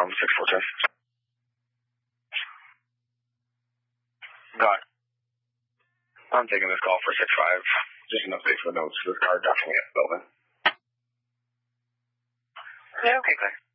642. Got it. I'm taking this call for 6-5. Just an update for the notes. This car definitely at the building. Yeah, okay, Claire.